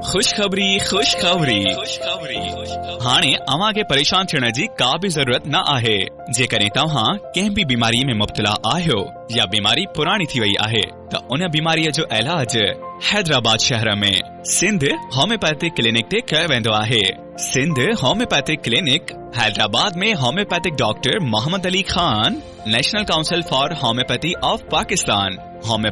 खुशखबरी खुशखबरी हाणे अव्हां खे परेशान थियण जी का भी ज़रूरत न आहे। जेकॾहिं तव्हां कंहिं भी बीमारी में मुब्तला आहियो या बीमारी पुराणी थी वई आहे त उन बीमारीअ जो इलाज हैदराबाद शहर में सिंध होम्योपैथिक क्लिनिक ते कयो वेंदो आहे। सिंध होम्योपैथिक क्लिनिक हैदराबाद में homeopathic doctor Mohammad Ali Khan, national council for homeopathy of Pakistan,